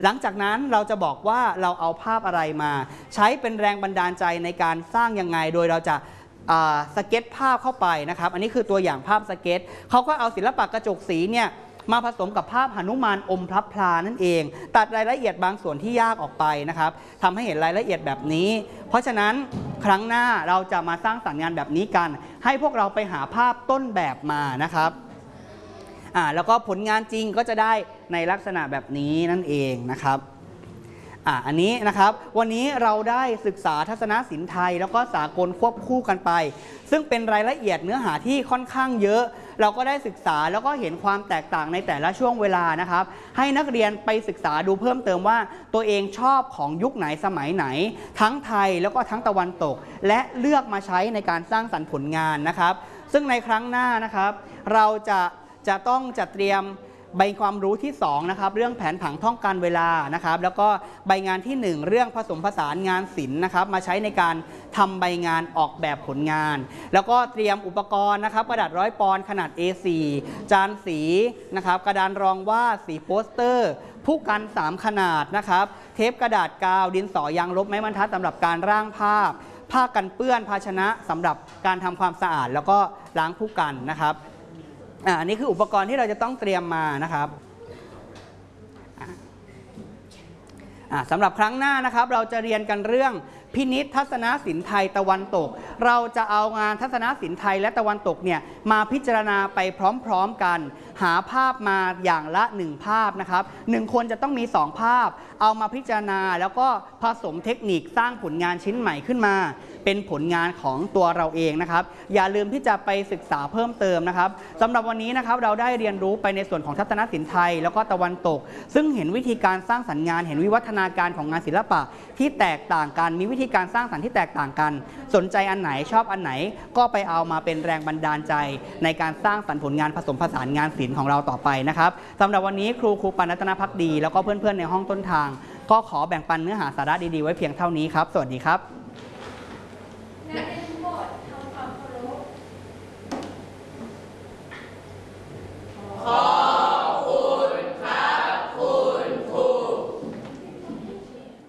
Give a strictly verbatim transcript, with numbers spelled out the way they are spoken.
หลังจากนั้นเราจะบอกว่าเราเอาภาพอะไรมาใช้เป็นแรงบันดาลใจในการสร้างยังไงโดยเราจะสเก็ตภาพเข้าไปนะครับอันนี้คือตัวอย่างภาพสเก็ตเขาก็เอาศิลปะกระจกสีเนี่ยมาผสมกับภาพหนุมานอมพระพลานั่นเองตัดรายละเอียดบางส่วนที่ยากออกไปนะครับทำให้เห็นรายละเอียดแบบนี้เพราะฉะนั้นครั้งหน้าเราจะมาสร้างสรรค์งานแบบนี้กันให้พวกเราไปหาภาพต้นแบบมานะครับอ่าแล้วก็ผลงานจริงก็จะได้ในลักษณะแบบนี้นั่นเองนะครับอ่าอันนี้นะครับวันนี้เราได้ศึกษาทัศนศิลป์ไทยแล้วก็สากลควบคู่กันไปซึ่งเป็นรายละเอียดเนื้อหาที่ค่อนข้างเยอะเราก็ได้ศึกษาแล้วก็เห็นความแตกต่างในแต่ละช่วงเวลานะครับให้นักเรียนไปศึกษาดูเพิ่มเติมว่าตัวเองชอบของยุคไหนสมัยไหนทั้งไทยแล้วก็ทั้งตะวันตกและเลือกมาใช้ในการสร้างสรรค์ผลงานนะครับซึ่งในครั้งหน้านะครับเราจะจะต้องจัดเตรียมใบความรู้ที่สองนะครับเรื่องแผนผังท่องการเวลานะครับแล้วก็ใบงานที่หนึ่งเรื่องผสมผสานงานศิลป์นะครับมาใช้ในการทำใบงานออกแบบผลงานแล้วก็เตรียมอุปกรณ์นะครับกระดาษร้อยปอนด์ขนาด เอ โฟร์ จานสีนะครับกระดานรองวาดสีโปสเตอร์ผู้กันสามขนาดนะครับเทปกระดาษกาวดินสอยางลบไม้บรรทัดสำหรับการร่างภาพผ้ากันเปื้อนภาชนะสำหรับการทำความสะอาดแล้วก็ล้างผู้กันนะครับอันนี้คืออุปกรณ์ที่เราจะต้องเตรียมมานะครับสำหรับครั้งหน้านะครับเราจะเรียนกันเรื่องพินิจทัศนศิลป์ไทยตะวันตกเราจะเอางานทัศนศิลป์ไทยและตะวันตกเนี่ยมาพิจารณาไปพร้อมๆกันหาภาพมาอย่างละหนึ่งภาพนะครับหนึ่งคนจะต้องมีสองภาพเอามาพิจารณาแล้วก็ผสมเทคนิคสร้างผลงานชิ้นใหม่ขึ้นมาเป็นผลงานของตัวเราเองนะครับอย่าลืมที่จะไปศึกษาเพิ่มเติมนะครับสำหรับวันนี้นะครับเราได้เรียนรู้ไปในส่วนของทัศนศิลป์ไทยแล้วก็ตะวันตกซึ่งเห็นวิธีการสร้างสรรค์งานเห็นวิวัฒนาการของงานศิลปะที่แตกต่างกันมีวิธีการสร้างสรรค์ที่แตกต่างกันสนใจอันไหนชอบอันไหนก็ไปเอามาเป็นแรงบันดาลใจในการสร้างสรรค์ผลงานผสมผสานงานศิลป์ของเราต่อไปนะครับสำหรับวันนี้ครูครูปานรัตนภักดีแล้วก็เพื่อนๆในห้องต้นทางก็ขอแบ่งปันเนื้อหาสาระดีๆไว้เพียงเท่านี้ครับสวัสดีครับ